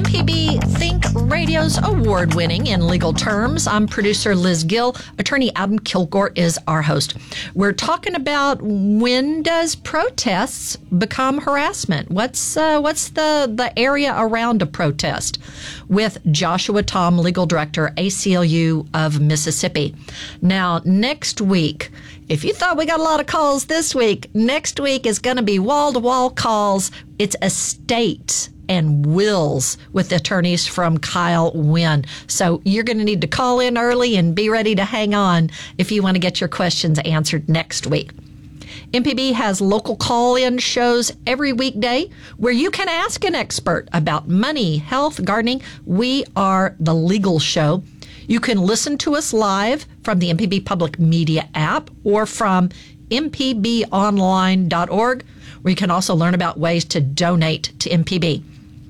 MPB Think Radio's award-winning in legal terms. I'm producer Liz Gill. Attorney Adam Kilgore is our host. We're talking about when does protests become harassment? What's the area around a protest? With Joshua Tom, legal director, ACLU of Mississippi. Now, next week, if you thought we got a lot of calls this week, next week is going to be wall-to-wall calls. It's estates and wills with attorneys from Kyle Wynn. So you're going to need to call in early and be ready to hang on if you want to get your questions answered next week. MPB has local call-in shows every weekday where you can ask an expert about money, health, gardening. We are the legal show. You can listen to us live from the MPB Public Media app or from mpbonline.org, where you can also learn about ways to donate to MPB.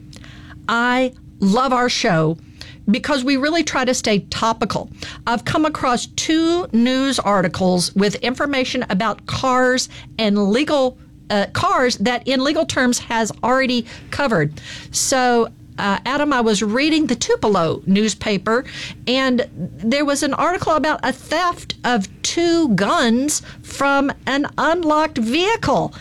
I love our show because we really try to stay topical. I've come across 2 news articles with information about cars and legal cars that in legal terms has already covered. So Adam, I was reading the Tupelo newspaper, and there was an article about a theft of 2 guns from an unlocked vehicle.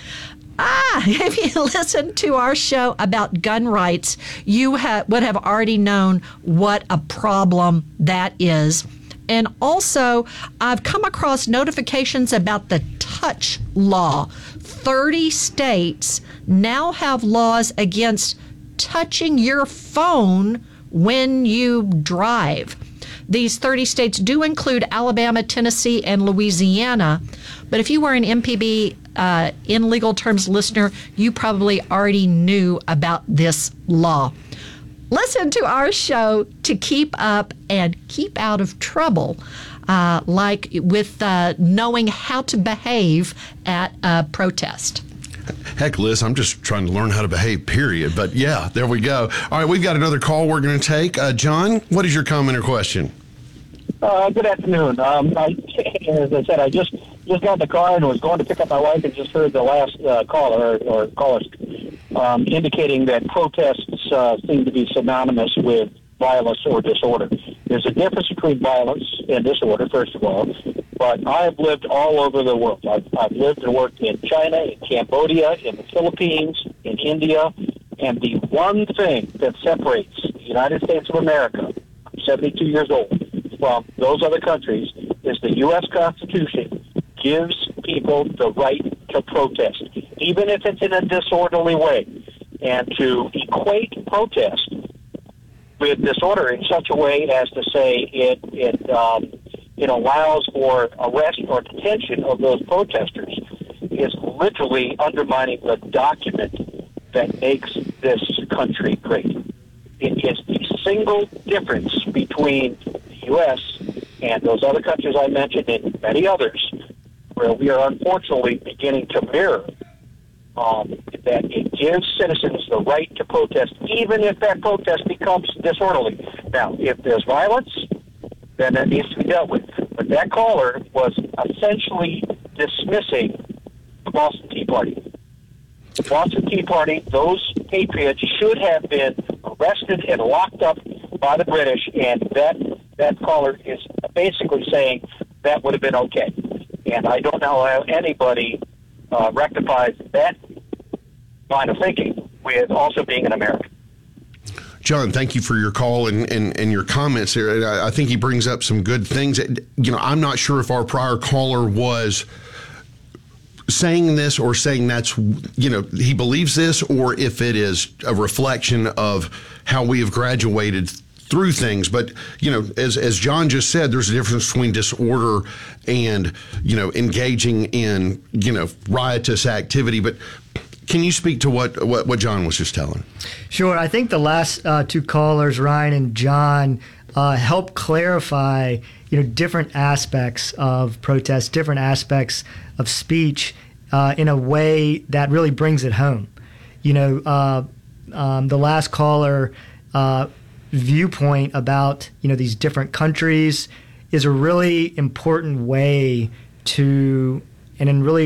If you listen to our show about gun rights, you would have already known what a problem that is. And also, I've come across notifications about the touch law. 30 states now have laws against touching your phone when you drive. These 30 states do include Alabama, Tennessee, and Louisiana. But if you were an MPB in legal terms listener, you probably already knew about this law. Listen to our show to keep up and keep out of trouble, like with knowing how to behave at a protest. Heck, Liz, I'm just trying to learn how to behave, period. But yeah, there we go. All right, we've got another call we're going to take. John, what is your comment or question? Good afternoon. As I said, I just got in the car and was going to pick up my wife and just heard the last caller or callers indicating that protests seem to be synonymous with violence or disorder. There's a difference between violence and disorder, first of all, but I have lived all over the world. I've lived and worked in China, in Cambodia, in the Philippines, in India, and the one thing that separates the United States of America, I'm 72 years old, from those other countries is the U.S. Constitution gives people the right to protest, even if it's in a disorderly way. And to equate protest with disorder in such a way as to say it allows for arrest or detention of those protesters is literally undermining the document that makes this country great. It is the single difference between the U.S. and those other countries I mentioned and many others, where we are unfortunately beginning to mirror that it gives citizens the right to protest, even if that protest becomes disorderly. Now, if there's violence, then that needs to be dealt with. But that caller was essentially dismissing the Boston Tea Party. The Boston Tea Party, those patriots should have been arrested and locked up by the British, and that caller is basically saying that would have been okay. And I don't know how anybody rectifies that line of thinking with also being an American. John, thank you for your call and your comments there. I think he brings up some good things. I'm not sure if our prior caller was saying this or saying that's, he believes this, or if it is a reflection of how we have graduated through things. But, as John just said, there's a difference between disorder and, engaging in, riotous activity. But can you speak to what John was just telling? Sure. I think the last 2 callers, Ryan and John, helped clarify, different aspects of protest, different aspects of speech in a way that really brings it home. The last caller viewpoint about, these different countries is a really important way to, and in really